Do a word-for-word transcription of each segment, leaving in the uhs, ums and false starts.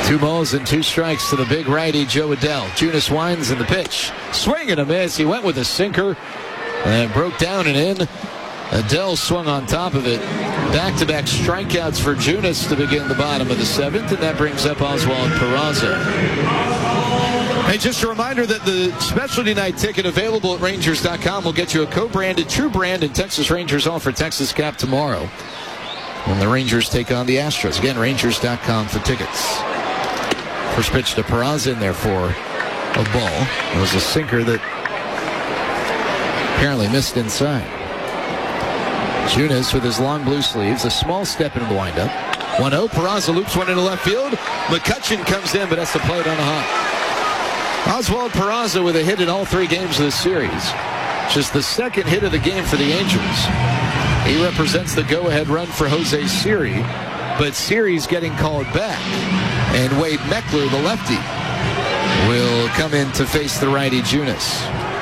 Two balls and two strikes to the big righty, Joe Adell. Junis winds in the pitch. Swing and a miss. He went with a sinker and broke down and in. Adell swung on top of it. Back-to-back strikeouts for Junis to begin the bottom of the seventh, and that brings up Oswald Peraza. Hey, just a reminder that the specialty night ticket available at Rangers dot com will get you a co-branded True Brand and Texas Rangers all for Texas Cap tomorrow when the Rangers take on the Astros. Again, Rangers dot com for tickets. First pitch to Peraza in there for a ball. It was a sinker that apparently missed inside. Junis with his long blue sleeves, a small step into the windup. one oh, Peraza loops one into left field. McCutchen comes in, but has to play it on a hop. Oswald Peraza with a hit in all three games of this series. Just the second hit of the game for the Angels. He represents the go-ahead run for Jose Siri, but Siri's getting called back. And Wade Meckler, the lefty, will come in to face the righty Junis.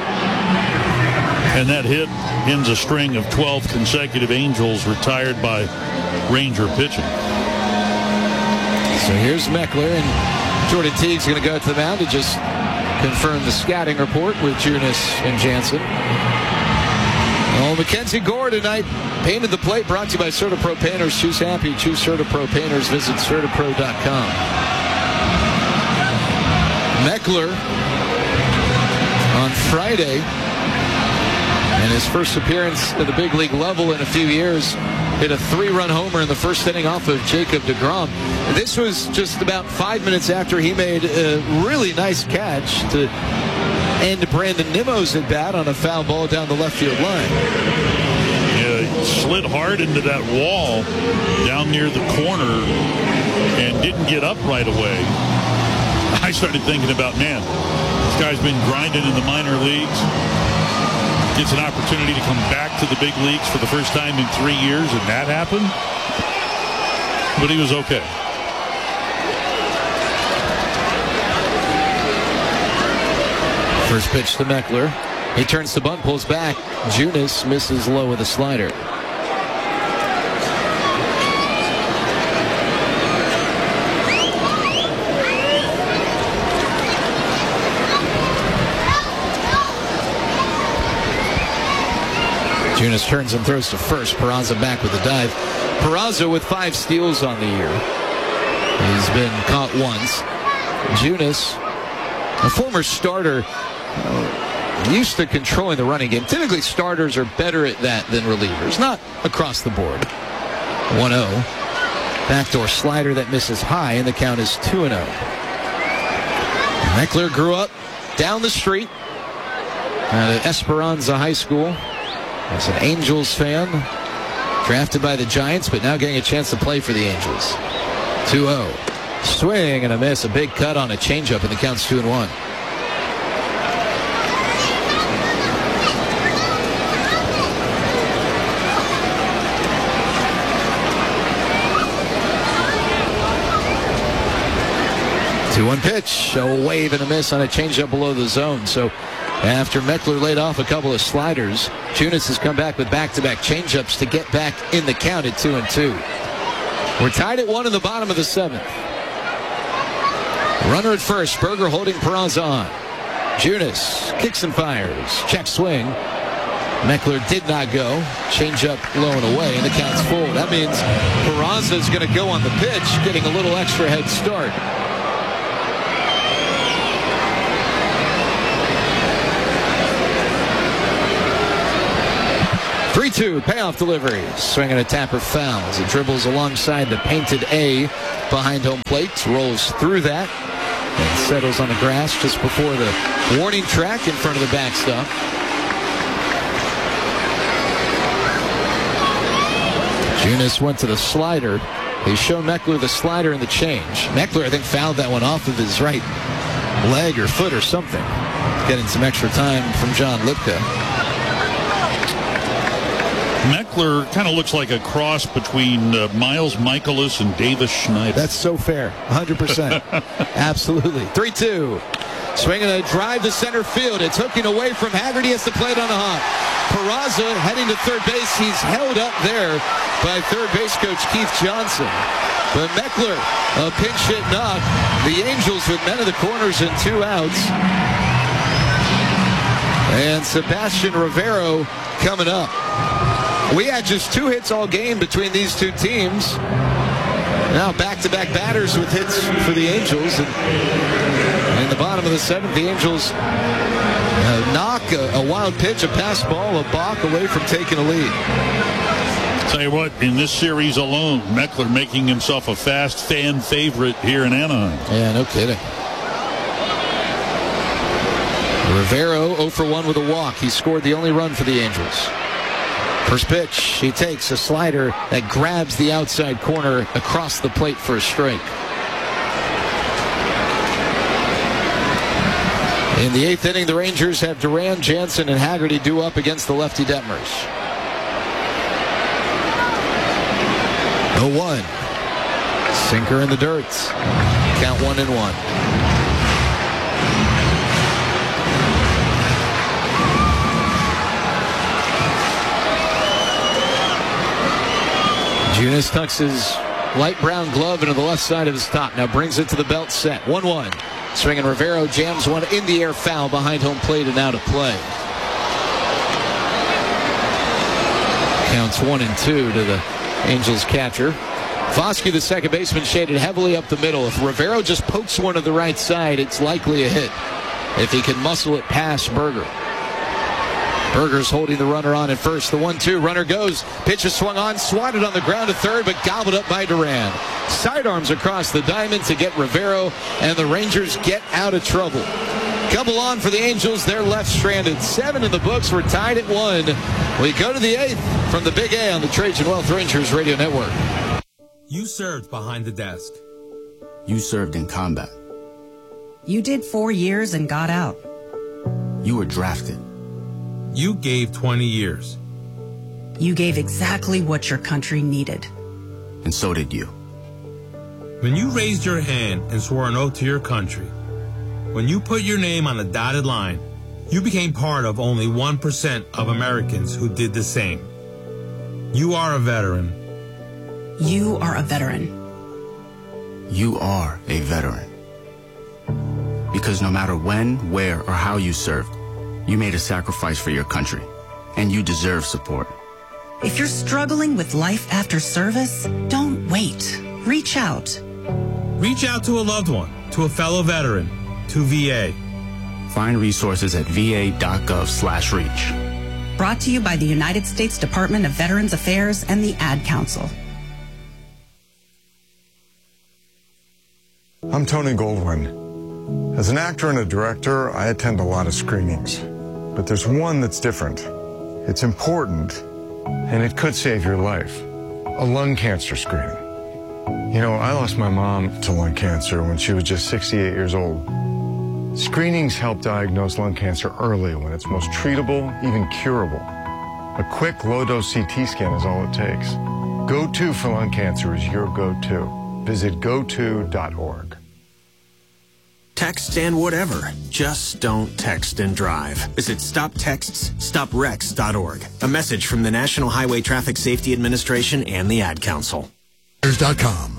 And that hit ends a string of twelve consecutive Angels retired by Ranger pitching. So here's Meckler, and Jordan Teague's going to go to the mound to just confirm the scouting report with Junis and Jansen. Oh, Mackenzie Gore tonight painted the plate, brought to you by CertaPro Painters. Choose happy, choose CertaPro Painters. Visit CertaPro dot com. Meckler on Friday, and his first appearance at the big league level in a few years, hit a three-run homer in the first inning off of Jacob deGrom. This was just about five minutes after he made a really nice catch to end Brandon Nimmo's at bat on a foul ball down the left field line. Yeah, he slid hard into that wall down near the corner and didn't get up right away. I started thinking about, man, this guy's been grinding in the minor leagues. Gets an opportunity to come back to the big leagues for the first time in three years, and that happened. But he was okay. First pitch to Meckler. He turns the bunt, pulls back. Junis misses low with a slider. Junis turns and throws to first. Peraza back with a dive. Peraza with five steals on the year. He's been caught once. Junis, a former starter, uh, used to controlling the running game. Typically, starters are better at that than relievers. Not across the board. one oh. Backdoor slider that misses high, and the count is two and oh. Meckler grew up down the street at Esperanza High School. As an Angels fan, drafted by the Giants, but now getting a chance to play for the Angels. two oh. Swing and a miss. A big cut on a changeup, and the count's two and one. two one pitch. A wave and a miss on a changeup below the zone. So after Meckler laid off a couple of sliders, Junis has come back with back-to-back changeups to get back in the count at two and two. We're tied at one in the bottom of the seventh. Runner at first. Berger holding Peraza on. Junis kicks and fires. Check swing. Meckler did not go. Changeup low and away, and the count's full. That means Peraza is going to go on the pitch, getting a little extra head start. three two, payoff delivery. Swinging a tapper fouls. It dribbles alongside the painted A behind home plate. Rolls through that and settles on the grass just before the warning track in front of the backstop. Junis went to the slider. They show Meckler the slider and the change. Meckler, I think, fouled that one off of his right leg or foot or something. Getting some extra time from John Lipka. Meckler kind of looks like a cross between uh, Miles Michaelis and Davis Schneider. That's so fair. one hundred percent. Absolutely. three two. Swinging a drive to center field. It's hooking away from Haggerty. Has to play it on the hop. Peraza heading to third base. He's held up there by third base coach Keith Johnson. But Meckler, a pinch hit knock. The Angels with men in the corners and two outs. And Sebastian Rivero coming up. We had just two hits all game between these two teams. Now back-to-back batters with hits for the Angels. And in the bottom of the seventh, the Angels uh, knock a, a wild pitch, a pass ball, a balk away from taking a lead. Tell you what, in this series alone, Meckler making himself a fast fan favorite here in Anaheim. Yeah, no kidding. Rivero oh for one with a walk. He scored the only run for the Angels. First pitch, he takes a slider that grabs the outside corner across the plate for a strike. In the eighth inning, the Rangers have Duran, Jansen, and Haggerty due up against the lefty Detmers. oh one. Sinker in the dirt. Count one and one. Junis tucks his light brown glove into the left side of his top. Now brings it to the belt set. one one. Swinging Rivero jams one in the air foul behind home plate and out of play. Counts one and two to the Angels catcher. Vosky, the second baseman, shaded heavily up the middle. If Rivero just pokes one to the right side, it's likely a hit. If he can muscle it past Berger. Berger's holding the runner on at first. The one two, runner goes. Pitch is swung on, swatted on the ground to third, but gobbled up by Duran. Sidearms across the diamond to get Rivero, and the Rangers get out of trouble. Couple on for the Angels. They're left stranded. Seven in the books. We're tied at one. We go to the eighth from the Big A on the Trajan Wealth Rangers Radio Network. You served behind the desk. You served in combat. You did four years and got out. You were drafted. You gave twenty years. You gave exactly what your country needed. And so did you. When you raised your hand and swore an oath to your country, when you put your name on the dotted line, you became part of only one percent of Americans who did the same. You are a veteran. You are a veteran. You are a veteran. Because no matter when, where, or how you served, you made a sacrifice for your country, and you deserve support. If you're struggling with life after service, don't wait. Reach out. Reach out to a loved one, to a fellow veteran, to V A. Find resources at va.gov slash reach. Brought to you by the United States Department of Veterans Affairs and the Ad Council. I'm Tony Goldwyn. As an actor and a director, I attend a lot of screenings. But there's one that's different. It's important, and it could save your life. A lung cancer screening. You know, I lost my mom to lung cancer when she was just sixty-eight years old. Screenings help diagnose lung cancer early when it's most treatable, even curable. A quick low-dose C T scan is all it takes. Go To for lung cancer is your go-to. Visit go to dot org. Text and whatever. Just don't text and drive. Visit stop texts stop wrecks dot org. A message from the National Highway Traffic Safety Administration and the Ad Council. dot com.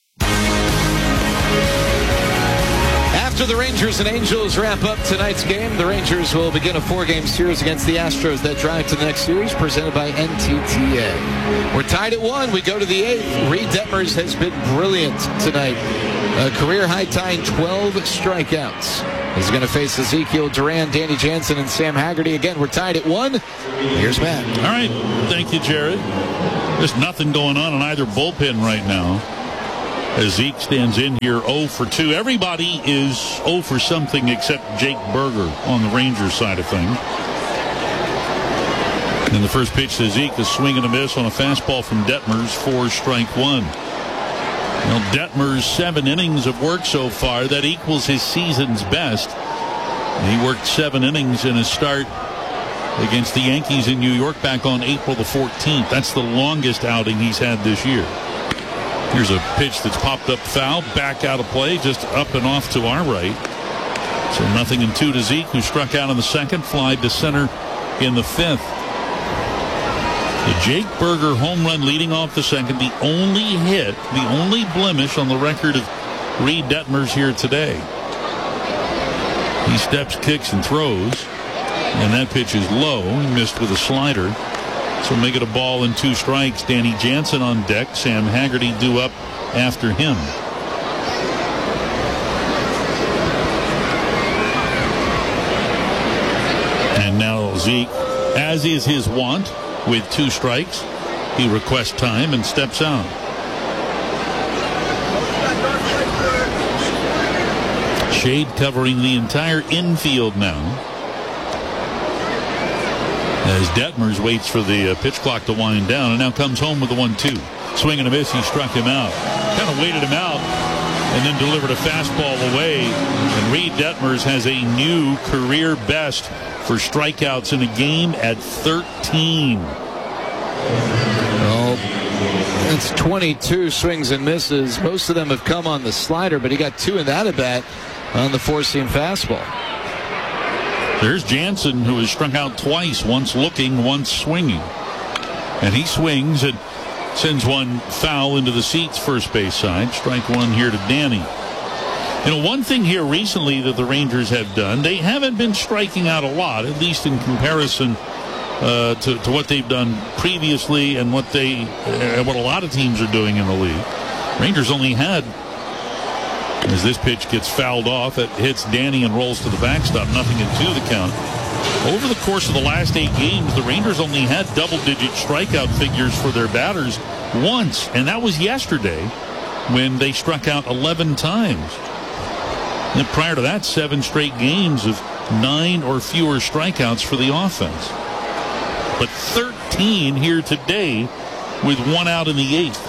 After the Rangers and Angels wrap up tonight's game, the Rangers will begin a four-game series against the Astros that drive to the next series, presented by N T T A. We're tied at one. We go to the eighth. Reed Detmers has been brilliant tonight. A career-high tying twelve strikeouts. He's going to face Ezekiel Duran, Danny Jansen, and Sam Haggerty. Again, we're tied at one. Here's Matt. All right. Thank you, Jared. There's nothing going on in either bullpen right now. As Zeke stands in here oh for two. Everybody is oh for something except Jake Berger on the Rangers side of things. And the first pitch to Zeke, a swing and a miss on a fastball from Detmers for strike one. Well, Detmers, seven innings of work so far. That equals his season's best. He worked seven innings in his start against the Yankees in New York back on April the fourteenth. That's the longest outing he's had this year. Here's a pitch that's popped up foul, back out of play, just up and off to our right. So nothing in two to Zeke, who struck out in the second, flied to center in the fifth. The Jake Burger home run leading off the second, the only hit, the only blemish on the record of Reed Detmers here today. He steps, kicks, and throws, and that pitch is low. He missed with a slider. So make it a ball and two strikes. Danny Jansen on deck. Sam Haggerty due up after him. And now Zeke, as is his wont, with two strikes, he requests time and steps out. Shade covering the entire infield now, as Detmers waits for the uh, pitch clock to wind down, and now comes home with the one two. Swing and a miss. He struck him out. Kind of waited him out and then delivered a fastball away. And Reed Detmers has a new career best for strikeouts in a game at thirteen. Well, it's twenty-two swings and misses. Most of them have come on the slider, but he got two in that at bat on the four-seam fastball. There's Jansen, who has struck out twice, once looking, once swinging. And he swings and sends one foul into the seats first base side. Strike one here to Danny. You know, one thing here recently that the Rangers have done, they haven't been striking out a lot, at least in comparison uh, to, to what they've done previously and what they, uh, what a lot of teams are doing in the league. Rangers only had, as this pitch gets fouled off, it hits Danny and rolls to the backstop. Nothing in two the count. Over the course of the last eight games, the Rangers only had double-digit strikeout figures for their batters once, and that was yesterday when they struck out eleven times. And prior to that, seven straight games of nine or fewer strikeouts for the offense. But thirteen here today with one out in the eighth.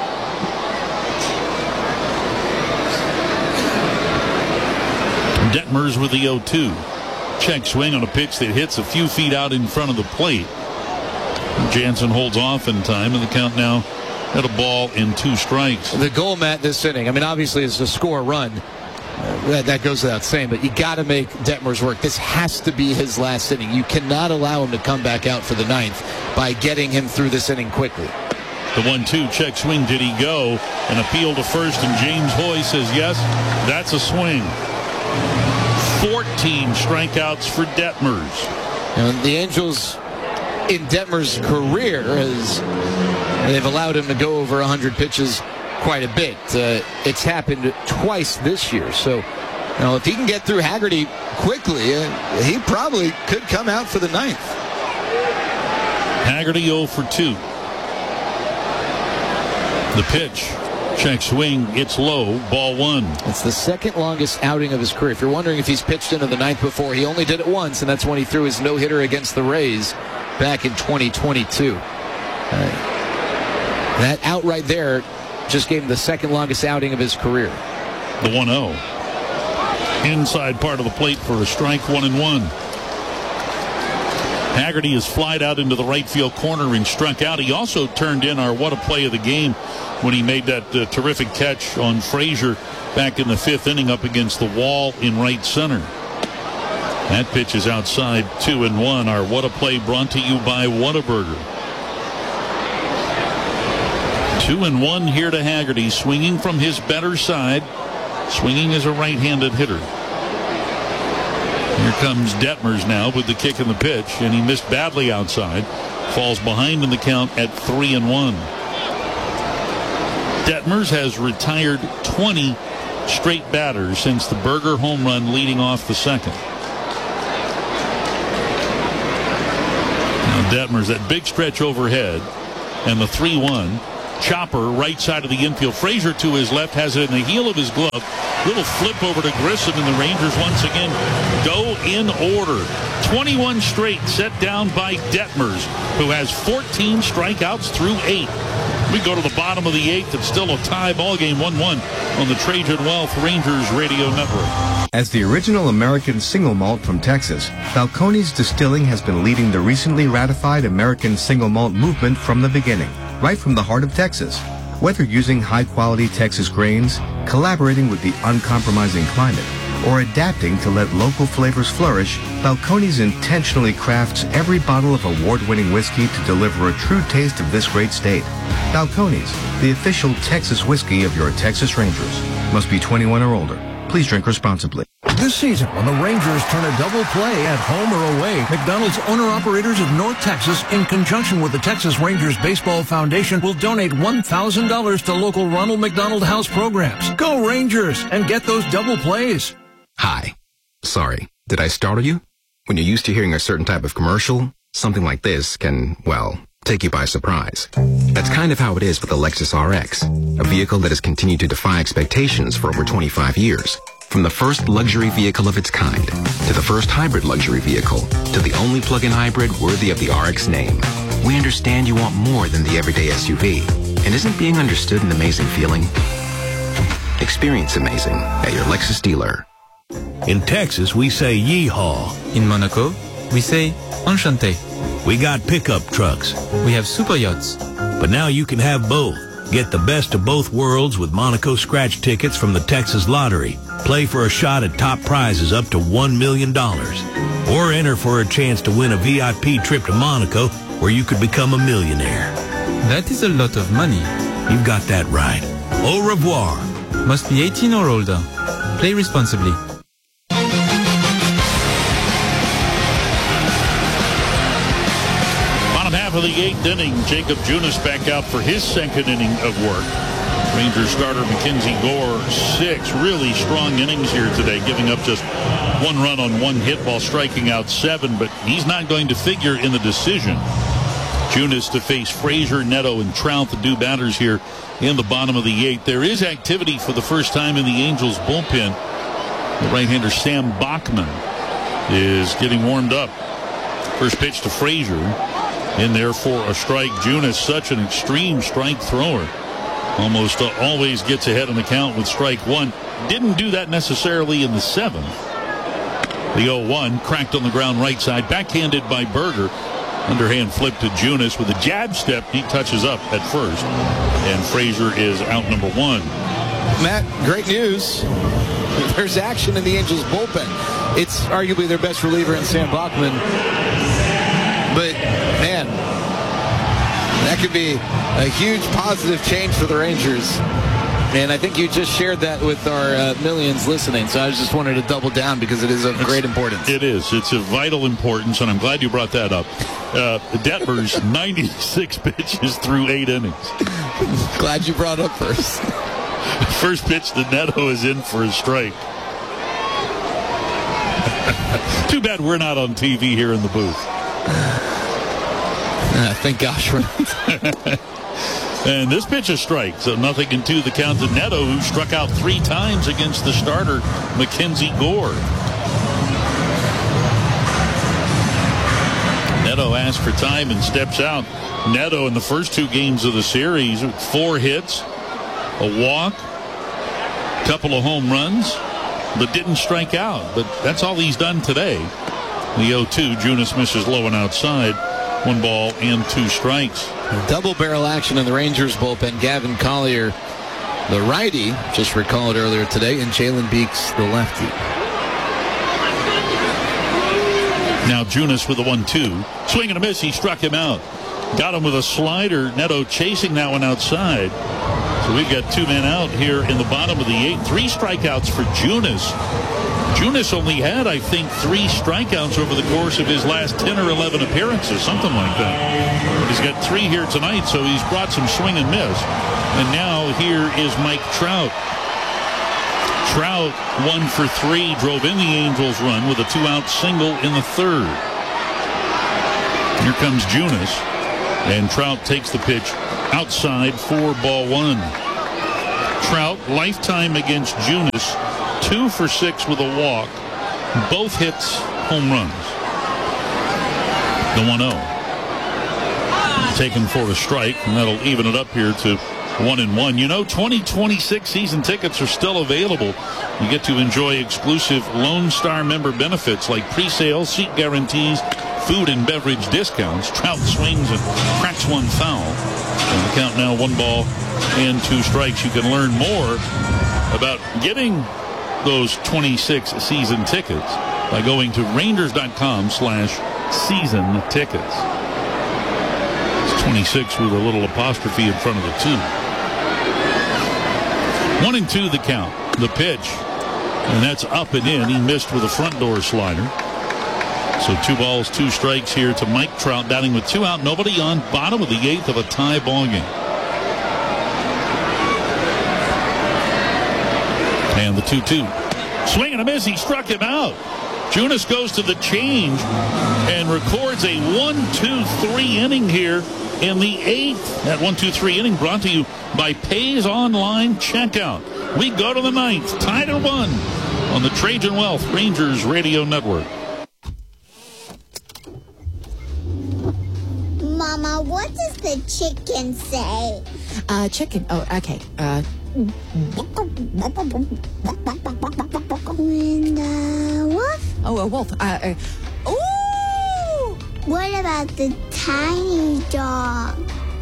Detmers with the oh two. Check swing on a pitch that hits a few feet out in front of the plate. Jansen holds off in time, and the count now at a ball in two strikes. The goal, Matt, this inning, I mean, obviously it's a score run. Uh, that, that goes without saying, but you got to make Detmers work. This has to be his last inning. You cannot allow him to come back out for the ninth by getting him through this inning quickly. The one two check swing. Did he go? An appeal to first, and James Hoy says yes. That's a swing. fourteen strikeouts for Detmers. And the Angels, in Detmers' career, has they've allowed him to go over one hundred pitches quite a bit. Uh, it's happened twice this year. So, you know, if he can get through Haggerty quickly, uh, he probably could come out for the ninth. Haggerty oh for two. The pitch. Check swing. It's low. Ball one. It's the second longest outing of his career. If you're wondering if he's pitched into the ninth before, he only did it once, and that's when he threw his no-hitter against the Rays back in twenty twenty-two. Uh, that out right there just gave him the second longest outing of his career. The one oh. Inside part of the plate for a strike, one and one. Haggerty is flied out into the right field corner and struck out. He also turned in our what a play of the game when he made that uh, terrific catch on Frazier back in the fifth inning up against the wall in right center. That pitch is outside, two and one. Our what a play brought to you by Whataburger. Two and one here to Haggerty, swinging from his better side, swinging as a right-handed hitter. Here comes Detmers now with the kick and the pitch, and he missed badly outside. Falls behind in the count at three and one. Detmers has retired twenty straight batters since the Burger home run leading off the second. Now Detmers, that big stretch overhead, and the three one. Chopper right side of the infield. Frazier to his left has it in the heel of his glove. Little flip over to Grissom, and the Rangers once again go in order. twenty-one straight set down by Detmers, who has fourteen strikeouts through eight. We go to the bottom of the eighth. It's still a tie ball game, one one on the Trajan Wealth Rangers Radio Network. As the original American single malt from Texas, Falcone's Distilling has been leading the recently ratified American single malt movement from the beginning, right from the heart of Texas. Whether using high-quality Texas grains, collaborating with the uncompromising climate, or adapting to let local flavors flourish, Balcones intentionally crafts every bottle of award-winning whiskey to deliver a true taste of this great state. Balcones, the official Texas whiskey of your Texas Rangers. Must be twenty-one or older. Please drink responsibly. This season, when the Rangers turn a double play at home or away, McDonald's owner-operators of North Texas, in conjunction with the Texas Rangers Baseball Foundation, will donate one thousand dollars to local Ronald McDonald House programs. Go Rangers and get those double plays. Hi. Sorry, did I startle you? When you're used to hearing a certain type of commercial, something like this can, well, take you by surprise. That's kind of how it is with the Lexus R X, a vehicle that has continued to defy expectations for over twenty-five years. From the first luxury vehicle of its kind, to the first hybrid luxury vehicle, to the only plug-in hybrid worthy of the R X name. We understand you want more than the everyday S U V. And isn't being understood an amazing feeling? Experience amazing at your Lexus dealer. In Texas, we say yeehaw. In Monaco, we say enchanté. We got pickup trucks. We have super yachts. But now you can have both. Get the best of both worlds with Monaco scratch tickets from the Texas Lottery. Play for a shot at top prizes up to one million dollars. Or enter for a chance to win a V I P trip to Monaco where you could become a millionaire. That is a lot of money. You've got that right. Au revoir. Must be eighteen or older. Play responsibly. Bottom half of the eighth inning, Jacob Junis back out for his second inning of work. Rangers starter Mackenzie Gore, six really strong innings here today, giving up just one run on one hit while striking out seven, but he's not going to figure in the decision. Junis to face Frazier, Neto, and Trout, the new batters here in the bottom of the eighth. There is activity for the first time in the Angels bullpen. The right-hander Sam Bachman is getting warmed up. First pitch to Frazier. In there for a strike. Junis, such an extreme strike thrower. Almost uh, always gets ahead in the count with strike one. Didn't do that necessarily in the seventh. The oh one cracked on the ground right side. Backhanded by Berger. Underhand flip to Junis with a jab step. He touches up at first. And Frazier is out number one. Matt, great news. There's action in the Angels bullpen. It's arguably their best reliever in Sam Bachman. But, man, that could be a huge positive change for the Rangers. And I think you just shared that with our uh, millions listening. So I just wanted to double down because it is of it's, great importance. It is. It's of vital importance, and I'm glad you brought that up. Uh, Detmers, ninety-six pitches through eight innings. Glad you brought up first. First pitch to Neto is in for a strike. Too bad we're not on T V here in the booth. Uh, thank gosh we're not. And this pitch is strike, so nothing in two. The count to Neto, who struck out three times against the starter, Mackenzie Gore. Neto asks for time and steps out. Neto in the first two games of the series, four hits, a walk, couple of home runs, but didn't strike out. But that's all he's done today. The oh two, Junis misses low and outside. One ball and two strikes. Double barrel action in the Rangers bullpen. Gavin Collier, the righty, just recalled earlier today, and Jalen Beeks, the lefty. Now Junis with the one two. Swing and a miss. He struck him out. Got him with a slider. Neto chasing that one outside. So we've got two men out here in the bottom of the eighth. Three strikeouts for Junis. Junis only had, I think, three strikeouts over the course of his last ten or eleven appearances, something like that. He's got three here tonight, so he's brought some swing and miss. And now here is Mike Trout. Trout, one for three, drove in the Angels run with a two-out single in the third. Here comes Junis, and Trout takes the pitch outside for ball one. Trout, lifetime against Junis, two for six with a walk. Both hits home runs. The one oh. Taken for a strike, and that'll even it up here to one and one. You know, twenty twenty-six season tickets are still available. You get to enjoy exclusive Lone Star member benefits like pre-sale, seat guarantees, food and beverage discounts. Trout swings and cracks one foul. And the count now one ball and two strikes. You can learn more about getting those twenty-six season tickets by going to Rangers.com slash season tickets. It's twenty-six with a little apostrophe in front of the two. One and two the count. The pitch. And that's up and in. He missed with a front door slider. So two balls, two strikes here to Mike Trout, batting with two out, nobody on, bottom of the eighth of a tie ball game. And the two two. Swing and a miss. He struck him out. Junis goes to the change and records a one two three inning here in the eighth. That one two three inning brought to you by Pays Online Checkout. We go to the ninth, tied at one on the Trajan Wealth Rangers Radio Network. Mama, what does the chicken say? Uh, chicken. Oh, okay. Uh. And the wolf? Oh, a wolf. Uh. uh ooh! What about the tiny dog?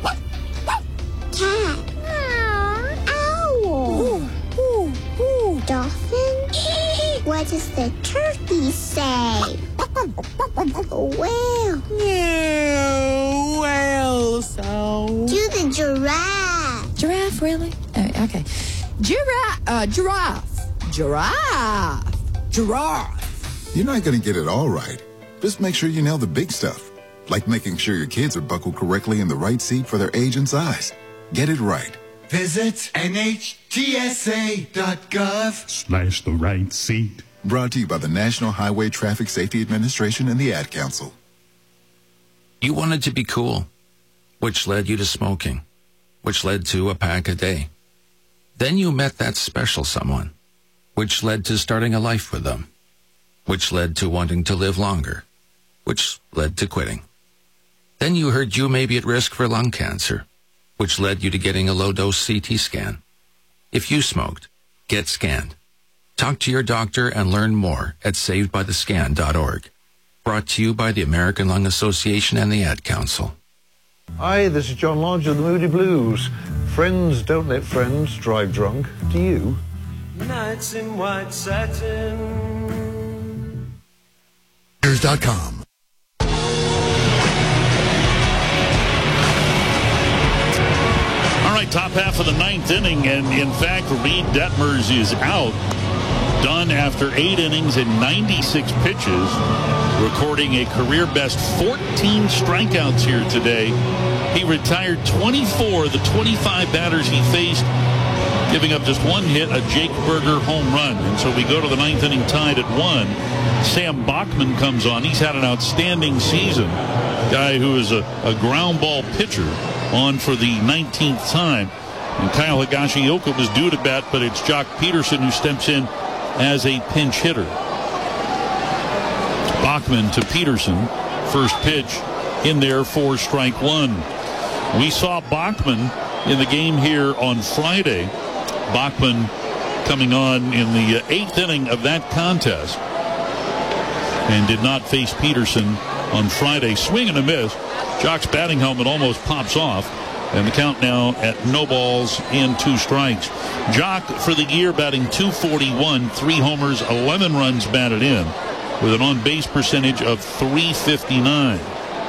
Cat? Owl? Ooh, ooh, ooh. Dolphin? What does the turkey say? Whale? Yeah, whale sound. Do the giraffe. Giraffe, really? Uh, okay. Giraffe. Uh, giraffe. Giraffe. Giraffe. You're not going to get it all right. Just make sure you nail the big stuff, like making sure your kids are buckled correctly in the right seat for their age and size. Get it right. Visit N H T S A dot gov Slash the right seat. Brought to you by the National Highway Traffic Safety Administration and the Ad Council. You wanted to be cool, which led you to smoking, which led to a pack a day. Then you met that special someone, which led to starting a life with them, which led to wanting to live longer, which led to quitting. Then you heard you may be at risk for lung cancer, which led you to getting a low-dose C T scan. If you smoked, get scanned. Talk to your doctor and learn more at saved by the scan dot org. Brought to you by the American Lung Association and the Ad Council. Hi, this is John Lodge of the Moody Blues. Friends don't let friends drive drunk. Do you? Nights in white satin. Rangers dot com. All right, top half of the ninth inning, and in fact, Reed Detmers is out. Done after eight innings and ninety-six pitches, recording a career-best fourteen strikeouts here today. He retired twenty-four of the twenty-five batters he faced, giving up just one hit, a Jake Berger home run. And so we go to the ninth inning tied at one. Sam Bachman comes on. He's had an outstanding season. Guy who is a, a ground ball pitcher on for the nineteenth time. And Kyle Higashioka was due to bat, but it's Jock Peterson who steps in as a pinch hitter. Bachman to Peterson. First pitch in there for strike one. We saw Bachman in the game here on Friday. Bachman coming on in the eighth inning of that contest and did not face Peterson on Friday. Swing and a miss. Jock's batting helmet almost pops off. And the count now at no balls and two strikes. Jock for the year batting two forty-one, three homers, eleven runs batted in, with an on-base percentage of three fifty-nine.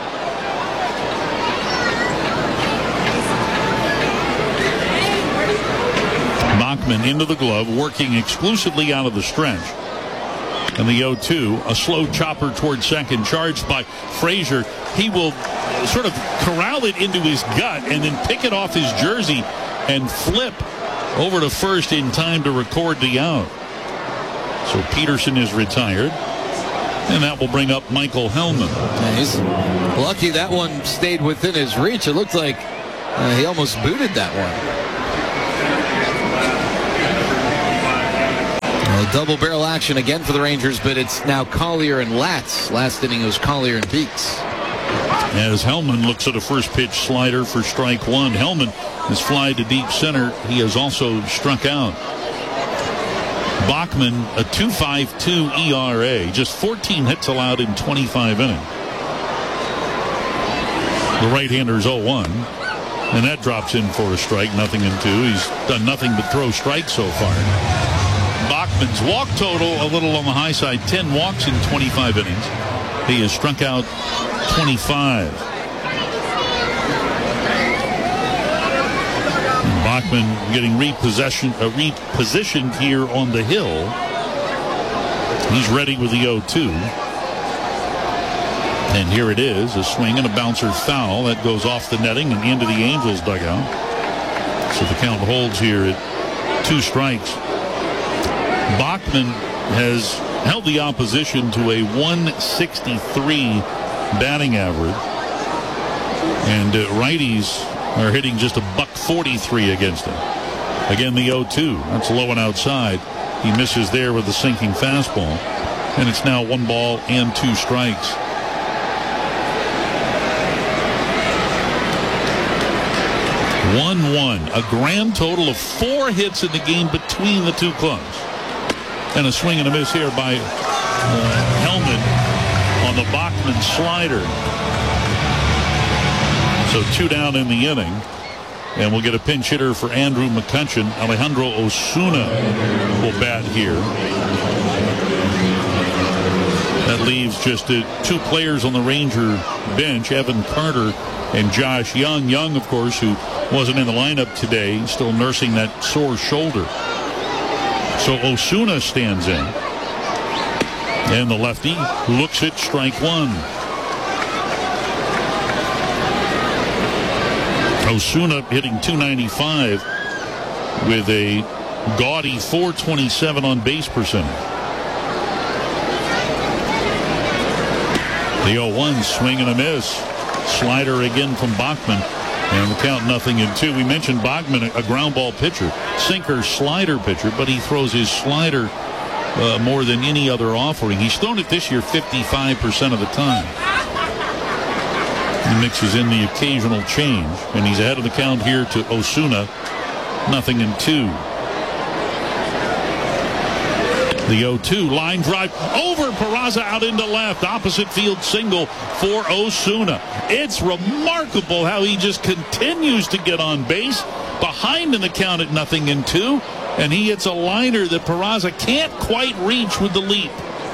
Bachman into the glove, working exclusively out of the stretch. And the oh two, a slow chopper towards second, charged by Frazier. He will sort of corral it into his gut and then pick it off his jersey and flip over to first in time to record the out. So Peterson is retired, and that will bring up Michael Hellman. Yeah, he's lucky that one stayed within his reach. It looked like uh, he almost booted that one. Uh, double barrel action again for the Rangers, but it's now Collier and Latz. Last inning it was Collier and Beeks. As Hellman looks at a first pitch slider for strike one. Hellman has fly to deep center. He has also struck out. Bachman, a two point five two E R A, just fourteen hits allowed in twenty-five innings. The right-hander's oh one, and that drops in for a strike, nothing in two. He's done nothing but throw strikes so far. Bachman's walk total a little on the high side, ten walks in twenty-five innings. He has struck out twenty-five. Bachman getting repossession, uh, repositioned here on the hill. He's ready with the oh two. And here it is, a swing and a bouncer foul that goes off the netting and into the Angels dugout. So the count holds here at two strikes. Bachman has held the opposition to a one sixty-three batting average. And uh, righties are hitting just a buck forty-three against him. Again, the oh two. That's low and outside. He misses there with the sinking fastball. And it's now one ball and two strikes. one one. A grand total of four hits in the game between the two clubs. And a swing and a miss here by uh, Hellman on the Bachman slider. So two down in the inning. And we'll get a pinch hitter for Andrew McCutchen. Alejandro Osuna will bat here. That leaves just uh, two players on the Ranger bench, Evan Carter and Josh Young. Young, of course, who wasn't in the lineup today, still nursing that sore shoulder. So Osuna stands in. And the lefty looks at strike one. Osuna hitting two ninety-five with a gaudy four twenty-seven on base percentage. The oh one, swing and a miss. Slider again from Bachman. And the count nothing in two. We mentioned Bachman, a ground ball pitcher, sinker slider pitcher, but he throws his slider uh, more than any other offering. He's thrown it this year fifty-five percent of the time. He mixes in the occasional change, and he's ahead of the count here to Osuna, nothing in two. The oh two, line drive over Peraza out into left. Opposite field single for Osuna. It's remarkable how he just continues to get on base. Behind in the count at nothing in two. And he hits a liner that Peraza can't quite reach with the leap.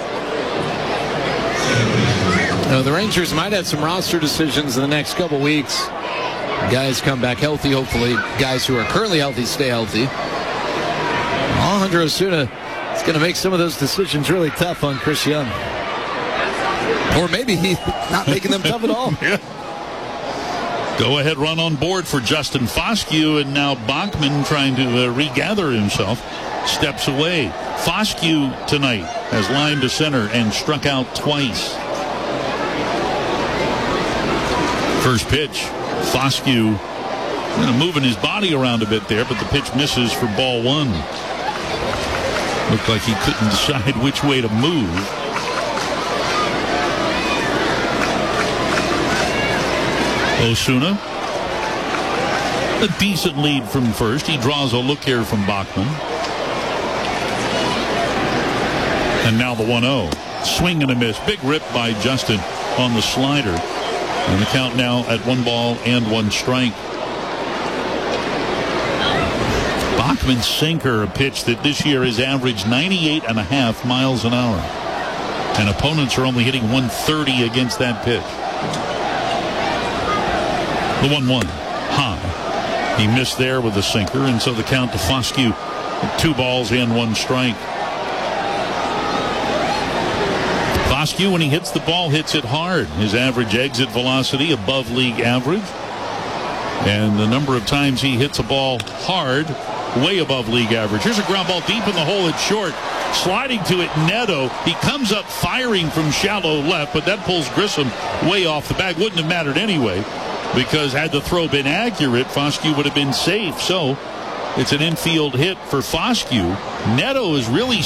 Now, the Rangers might have some roster decisions in the next couple weeks. Guys come back healthy, hopefully. Guys who are currently healthy stay healthy. Alejandro Osuna is going to make some of those decisions really tough on Chris Young. Or maybe he's not making them tough at all. Yeah. Go ahead run on board for Justin Foscue, and now Bachman, trying to uh, regather himself, steps away. Foscue tonight has lined to center and struck out twice. First pitch, Foscue kind of moving his body around a bit there, but the pitch misses for ball one. Looked like he couldn't decide which way to move. Osuna, a decent lead from first. He draws a look here from Bachman. And now the one oh. Swing and a miss. Big rip by Justin on the slider. And the count now at one ball and one strike. Bachman's sinker, a pitch that this year has averaged ninety-eight and a half miles an hour. And opponents are only hitting one thirty against that pitch. The one one, high. He missed there with the sinker, and so the count to Foscue, two balls and one strike. Foscue, when he hits the ball, hits it hard. His average exit velocity above league average. And the number of times he hits a ball hard, way above league average. Here's a ground ball deep in the hole. It's short. Sliding to it, Neto. He comes up firing from shallow left, but that pulls Grissom way off the bag. Wouldn't have mattered anyway, because had the throw been accurate, Foscue would have been safe. So it's an infield hit for Foscue. Neto is really